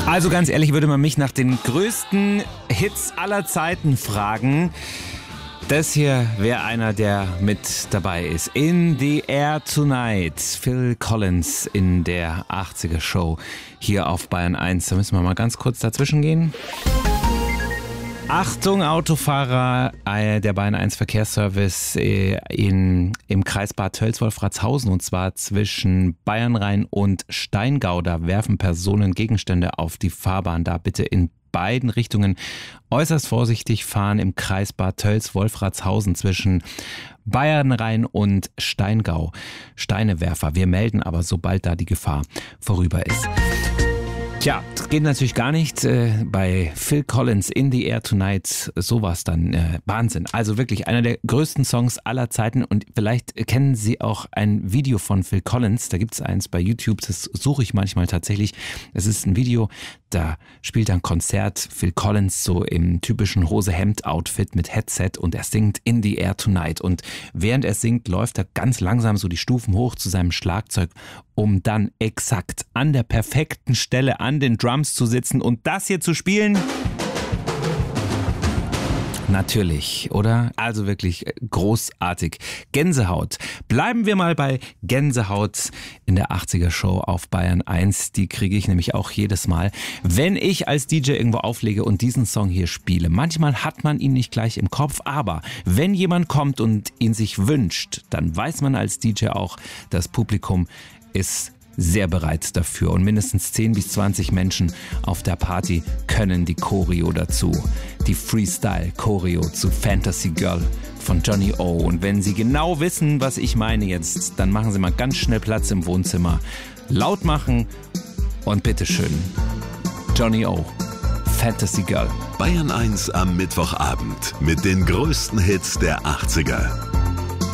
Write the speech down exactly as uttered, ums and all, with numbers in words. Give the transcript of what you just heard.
Also ganz ehrlich, würde man mich nach den größten Hits aller Zeiten fragen. Das hier wäre einer, der mit dabei ist. In the Air Tonight. Phil Collins in der achtziger Show hier auf Bayern eins. Da müssen wir mal ganz kurz dazwischen gehen. Achtung, Autofahrer, der Bayern eins Verkehrsservice in, im Kreis Bad Tölz-Wolfratshausen, und zwar zwischen Bayernrhein und Steingau. Da werfen Personen Gegenstände auf die Fahrbahn. Da bitte in beiden Richtungen äußerst vorsichtig fahren im Kreis Bad Tölz-Wolfratshausen zwischen Bayernrhein und Steingau. Steinewerfer. Wir melden aber, sobald da die Gefahr vorüber ist. Tja, das geht natürlich gar nicht. Äh, bei Phil Collins, In the Air Tonight, sowas dann. Äh, Wahnsinn. Also wirklich einer der größten Songs aller Zeiten. Und vielleicht kennen Sie auch ein Video von Phil Collins. Da gibt es eins bei YouTube, das suche ich manchmal tatsächlich. Es ist ein Video, da spielt er ein Konzert. Phil Collins so im typischen Hose-Hemd-Outfit mit Headset und er singt In the Air Tonight. Und während er singt, läuft er ganz langsam so die Stufen hoch zu seinem Schlagzeug, um dann exakt an der perfekten Stelle an den Drums zu sitzen und das hier zu spielen. Natürlich, oder? Also wirklich großartig. Gänsehaut. Bleiben wir mal bei Gänsehaut in der achtziger Show auf Bayern eins. Die kriege ich nämlich auch jedes Mal, wenn ich als D J irgendwo auflege und diesen Song hier spiele. Manchmal hat man ihn nicht gleich im Kopf, aber wenn jemand kommt und ihn sich wünscht, dann weiß man als D J auch, das Publikum ist sehr bereit dafür und mindestens zehn bis zwanzig Menschen auf der Party können die Choreo dazu. Die Freestyle-Choreo zu Fantasy Girl von Johnny O. Und wenn Sie genau wissen, was ich meine jetzt, dann machen Sie mal ganz schnell Platz im Wohnzimmer. Laut machen und bitteschön. Johnny O. Fantasy Girl. Bayern eins am Mittwochabend mit den größten Hits der achtziger.